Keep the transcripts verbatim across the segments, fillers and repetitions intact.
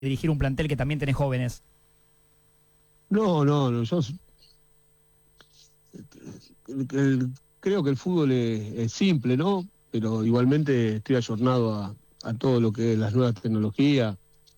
dirigir un plantel que también tenés jóvenes? No, no, no, yo el- el- creo que el fútbol es, es simple, ¿no? Pero igualmente estoy ayornado a, a todo lo que es las nuevas tecnologías.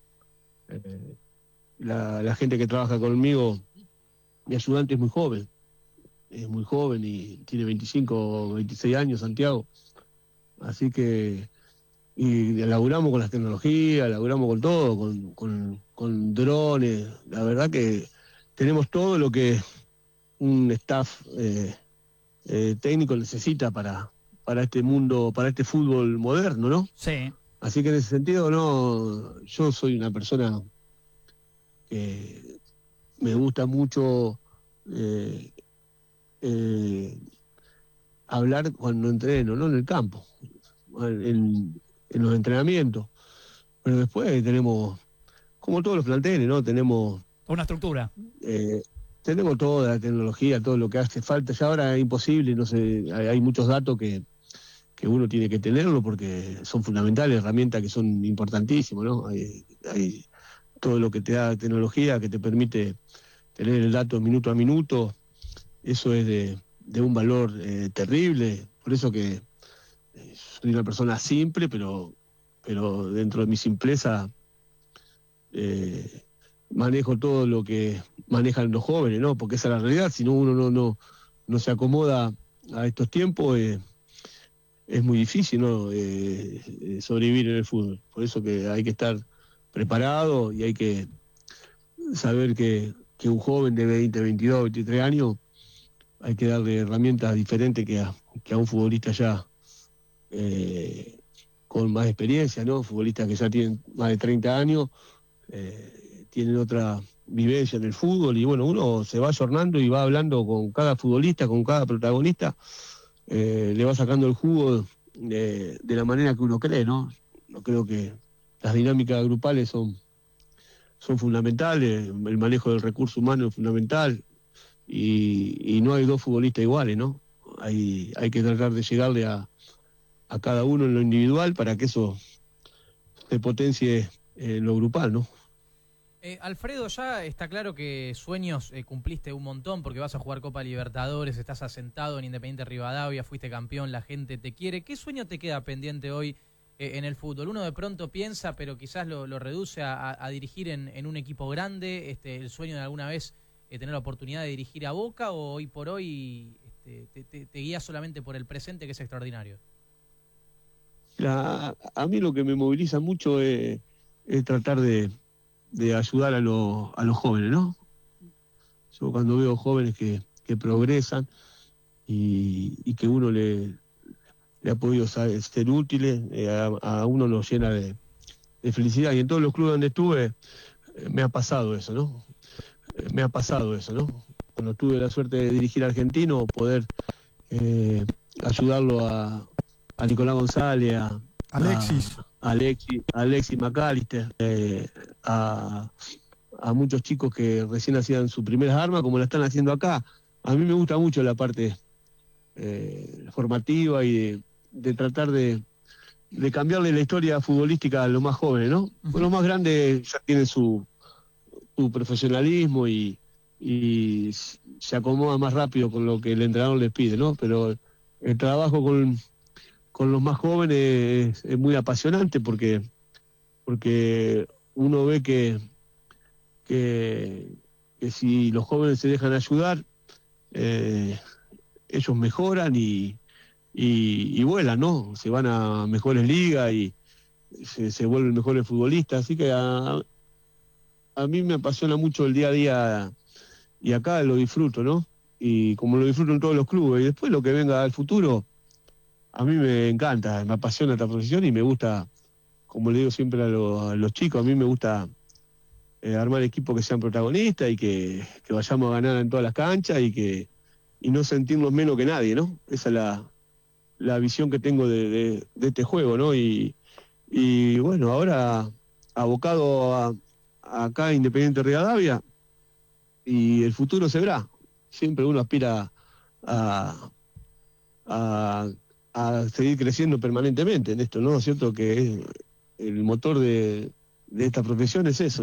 Eh, la, la gente que trabaja conmigo, mi ayudante es muy joven, es muy joven y tiene veinticinco o veintiséis años, Santiago. Así que, y laburamos con las tecnologías, laburamos con todo, con, con, con drones. La verdad que tenemos todo lo que un staff eh, eh, técnico necesita para, para este mundo, para este fútbol moderno, ¿no? Sí. Así que en ese sentido, no, yo soy una persona que me gusta mucho eh, eh, hablar cuando entreno, ¿no? En el campo, en, en los entrenamientos. Pero después tenemos, como todos los planteles, ¿no? Tenemos Una estructura. eh, tenemos toda la tecnología, todo lo que hace falta. Ya ahora es imposible, no sé, hay, hay muchos datos que, que uno tiene que tenerlo porque son fundamentales, herramientas que son importantísimas, ¿no? Hay, hay todo lo que te da tecnología que te permite tener el dato minuto a minuto, eso es de, de un valor eh, terrible. Por eso que eh, soy una persona simple, pero, pero dentro de mi simpleza eh, manejo todo lo que manejan los jóvenes, ¿no? Porque esa es la realidad. Si no, uno no, no, no se acomoda a estos tiempos, eh, es muy difícil, ¿no? Eh, eh, sobrevivir en el fútbol. Por eso que hay que estar preparado y hay que saber que, que un joven de veinte, veintidós, veintitrés años hay que darle herramientas diferentes que a, que a un futbolista ya eh, con más experiencia, ¿no? Futbolistas que ya tienen más de treinta años, eh, tienen otra vivencia en el fútbol y bueno, uno se va ayornando y va hablando con cada futbolista, con cada protagonista, eh, le va sacando el jugo de, de la manera que uno cree, ¿no? Yo creo que las dinámicas grupales son, son fundamentales, el manejo del recurso humano es fundamental y, y no hay dos futbolistas iguales, ¿no? Hay, hay que tratar de llegarle a, a cada uno en lo individual para que eso se potencie en lo grupal, ¿no? Eh, Alfredo, ya está claro que sueños eh, cumpliste un montón porque vas a jugar Copa Libertadores, estás asentado en Independiente Rivadavia, fuiste campeón, la gente te quiere. ¿Qué sueño te queda pendiente hoy eh, en el fútbol? Uno de pronto piensa, pero quizás lo, lo reduce a, a, a dirigir en, en un equipo grande, este, el sueño de alguna vez eh, tener la oportunidad de dirigir a Boca, o hoy por hoy este, te, te, te guías solamente por el presente, que es extraordinario. La, a mí lo que me moviliza mucho es, es tratar de, de ayudar a, los a los jóvenes, ¿no? Yo cuando veo jóvenes que, que progresan y, y que uno le, le ha podido ser, ser útiles, eh, a, a uno lo llena de, de felicidad. Y en todos los clubes donde estuve eh, me ha pasado eso, ¿no? Eh, me ha pasado eso, ¿no? Cuando tuve la suerte de dirigir a Argentino, poder eh, ayudarlo a, a Nicolás González, a, Alexis. a, a Alexis, a Alexis McAllister, eh, a, a muchos chicos que recién hacían sus primeras armas, como la están haciendo acá. A mí me gusta mucho la parte eh, formativa y de, de tratar de, de cambiarle la historia futbolística a los más jóvenes, ¿no? Uh-huh. Pues los más grandes ya tienen su, su profesionalismo y, y se acomodan más rápido con lo que el entrenador les pide, ¿no? Pero el trabajo con, con los más jóvenes es, es muy apasionante porque, porque uno ve que, que, que si los jóvenes se dejan ayudar, eh, ellos mejoran y, y, y vuelan, ¿no? Se van a mejores ligas y se, se vuelven mejores futbolistas. Así que a, a mí me apasiona mucho el día a día y acá lo disfruto, ¿no? Y como lo disfruto en todos los clubes. Y después lo que venga al futuro, a mí me encanta, me apasiona esta profesión y me gusta, como le digo siempre a, lo, a los chicos, a mí me gusta eh, armar equipos que sean protagonistas y que, que vayamos a ganar en todas las canchas y que y no sentirnos menos que nadie, ¿no? Esa es la, la visión que tengo de, de, de este juego, ¿no? Y, y bueno, ahora abocado a, a acá Independiente Rivadavia y el futuro se verá. Siempre uno aspira a, a, a seguir creciendo permanentemente en esto, ¿no? Es cierto que es el motor de, de esta profesión es eso.